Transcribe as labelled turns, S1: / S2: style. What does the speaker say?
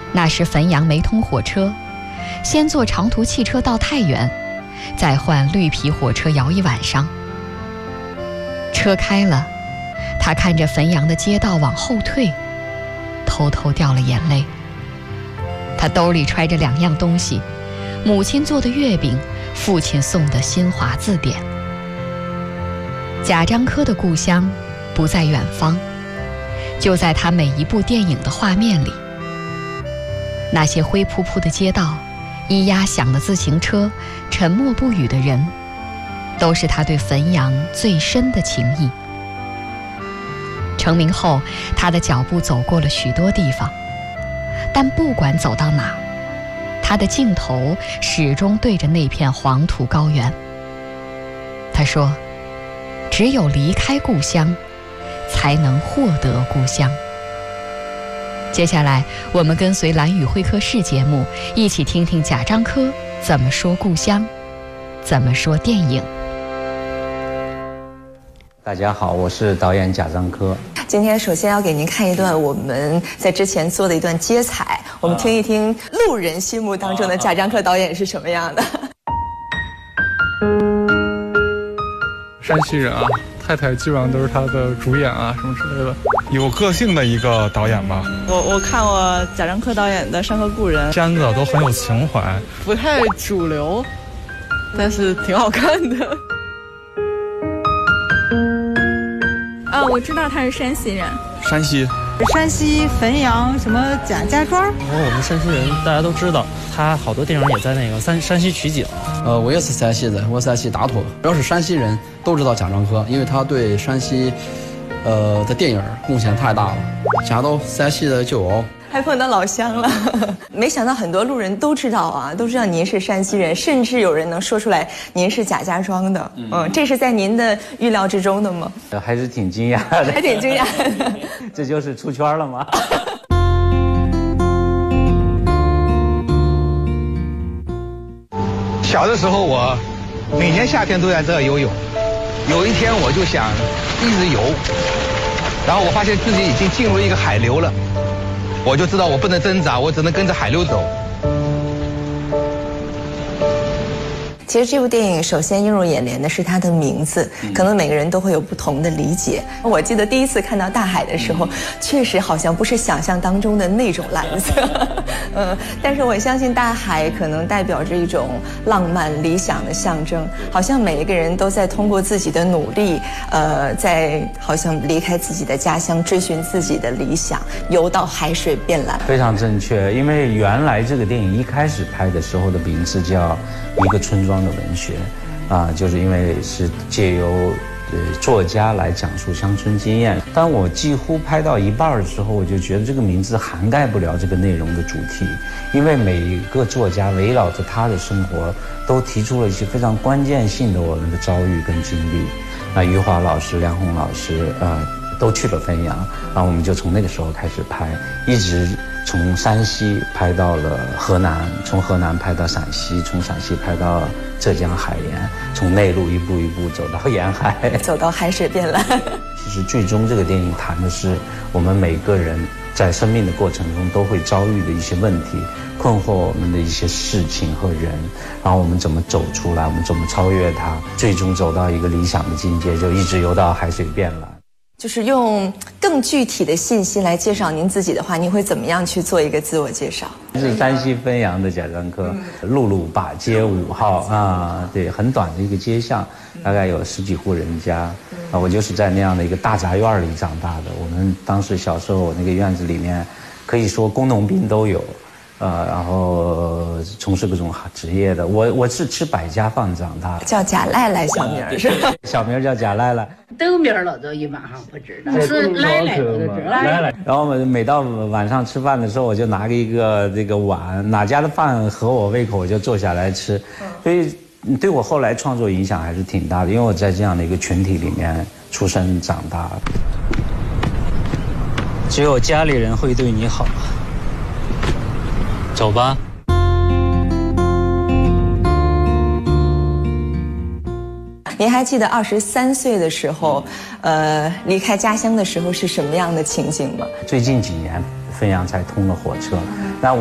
S1: 那时汾阳没通火车，先坐长途汽车到太原，再换绿皮火车摇一晚上。车开了，他看着汾阳的街道往后退，偷偷掉了眼泪。他兜里揣着2样东西，母亲做的月饼，父亲送的新华字典。贾樟柯的故乡不在远方，就在他每一部电影的画面里。那些灰扑扑的街道，咿呀响的自行车，沉默不语的人，都是他对汾阳最深的情谊。成名后，他的脚步走过了许多地方，但不管走到哪，他的镜头始终对着那片黄土高原。他说，只有离开故乡，才能获得故乡。接下来，我们跟随蓝宇会客室节目，一起听听贾樟柯怎么说故乡，怎么说电影。
S2: 大家好，我是导演贾樟柯。
S3: 今天首先要给您看一段我们在之前做的一段接彩，我们听一听路人心目当中的贾樟柯导演是什么样的。
S4: 山西人啊，太太基本上都是他的主演啊，什么之类的，有个性的一个导演吧。
S5: 我看过贾樟柯导演的《山河故人》，
S4: 片子都很有情怀，
S5: 不太主流，但是挺好看的。
S6: 我知道他是山西人。
S7: 山西汾阳什么贾家庄。
S8: 我们山西人大家都知道，他好多电影也在那个山西取景。
S9: 我也是山西人，我山西大同。只要是山西人都知道贾樟柯，因为他对山西的电影贡献太大了。家都山西的酒瓯。
S3: 还碰到老乡了，没想到很多路人都知道啊，都知道您是山西人，甚至有人能说出来您是贾家庄的。这是在您的预料之中的吗？
S2: 还是挺惊讶的，
S3: 还挺惊讶的。
S2: 这就是出圈了吗？
S10: 小的时候，我每年夏天都在这儿游泳。有一天，我就想一直游，然后我发现自己已经进入一个海流了。我就知道我不能挣扎，我只能跟着海流走。
S3: 其实这部电影首先映入眼帘的是它的名字，可能每个人都会有不同的理解。我记得第一次看到大海的时候，确实好像不是想象当中的那种蓝色，但是我相信大海可能代表着一种浪漫理想的象征，好像每一个人都在通过自己的努力，在好像离开自己的家乡，追寻自己的理想，游到海水变蓝。
S2: 非常正确，因为原来这个电影一开始拍的时候的名字叫《一个村庄的文学》，就是因为是借由作家来讲述乡村经验。当我几乎拍到一半的时候，我就觉得这个名字涵盖不了这个内容的主题，因为每一个作家围绕着他的生活，都提出了一些非常关键性的我们的遭遇跟经历。余华老师、梁鸿老师，都去了汾阳，然后我们就从那个时候开始拍，一直从山西拍到了河南，从河南拍到陕西，从陕西拍到浙江海盐，从内陆一步一步走到沿海，
S3: 走到海水变蓝。
S2: 其实最终这个电影谈的是我们每个人在生命的过程中都会遭遇的一些问题，困惑我们的一些事情和人，然后我们怎么走出来，我们怎么超越它，最终走到一个理想的境界，就一直游到海水变蓝。
S3: 就是用更具体的信息来介绍您自己的话，您会怎么样去做一个自我介绍？
S2: 是山西汾阳的贾樟柯，陆路把街5号对，很短的一个街巷，大概有10几户人家，我就是在那样的一个大杂院里长大的。我们当时小时候那个院子里面，可以说工农兵都有。然后从事各种职业的，我是吃百家饭长大的，
S3: 叫贾赖赖小名是吧？
S2: 小名叫贾赖赖，
S11: 豆名了都一般上不知道，是赖赖我就知道。赖赖。
S2: 然后每到晚上吃饭的时候，我就拿一个这个碗，哪家的饭合我胃口，我就坐下来吃。所以对我后来创作影响还是挺大的，因为我在这样的一个群体里面出生长大。只有家里人会对你好。走吧。
S3: 您还记得23岁的时候，离开家乡的时候是什么样的情景吗？
S2: 最近几年，汾阳才通了火车，